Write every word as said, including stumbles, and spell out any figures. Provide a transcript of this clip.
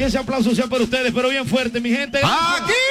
ese aplauso sea para ustedes, pero bien fuerte, mi gente. Aquí